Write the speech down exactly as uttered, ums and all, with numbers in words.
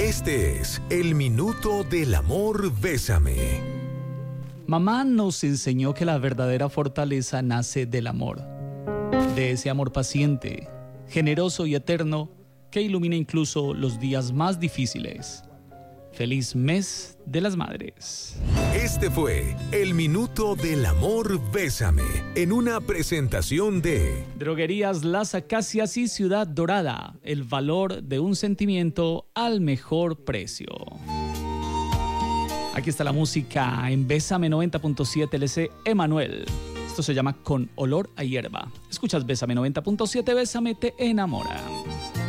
Este es el Minuto del Amor Bésame. Mamá nos enseñó que la verdadera fortaleza nace del amor, de ese amor paciente, generoso y eterno que ilumina incluso los días más difíciles. Feliz mes de las madres. Este fue el Minuto del Amor Bésame, en una presentación de Droguerías Las Acacias y Ciudad Dorada, el valor de un sentimiento al mejor precio. Aquí está la música en Bésame noventa punto siete L C Emanuel. Esto se llama Con Olor a Hierba. Escuchas Bésame noventa punto siete, Bésame te enamora.